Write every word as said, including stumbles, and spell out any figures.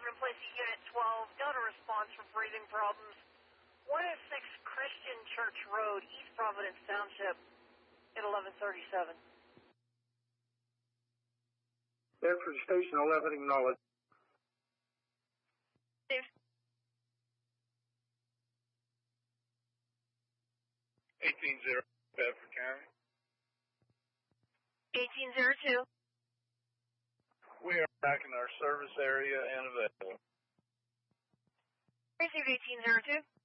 Morgan Place, Unit twelve. Got a response for breathing problems. one oh six Christian Church Road, East Providence Township, at eleven thirty-seven. Bedford Station eleven, acknowledged. Steve. eighteen zero, Bedford County. eighteen zero two. We are back in our service area and available. Received eighteen zero two.